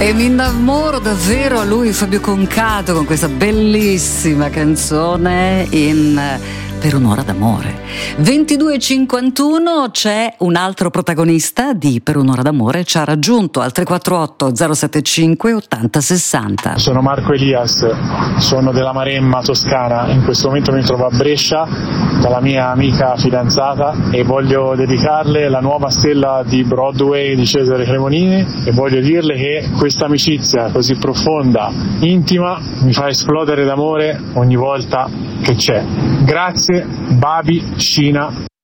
E mi innamoro davvero a lui, Fabio Concato, con questa bellissima canzone Per un'ora d'amore. 22:51, c'è un altro protagonista di Per un'ora d'amore, ci ha raggiunto al 348 075 80 60. Sono Marco Elias, sono della Maremma toscana, in questo momento mi trovo a Brescia dalla mia amica fidanzata e voglio dedicarle la nuova stella di Broadway di Cesare Cremonini e voglio dirle che questa amicizia così profonda, intima, mi fa esplodere d'amore ogni volta che c'è. Grazie, Babi Scina.